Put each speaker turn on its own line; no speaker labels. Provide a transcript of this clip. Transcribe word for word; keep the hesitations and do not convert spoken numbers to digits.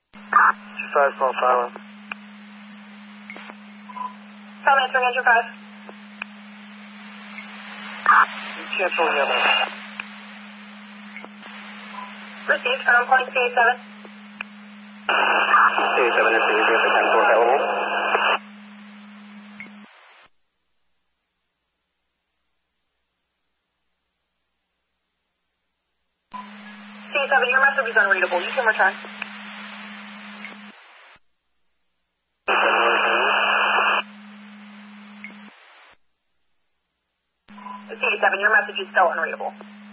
Five call silent.
Silent answering engine five.
Cancel the other.
Received. I'm calling C A seven.
C A seven is the easiest to cancel available.
C A seven, your message is unreadable. You can return. C A seven, your message is still unreadable.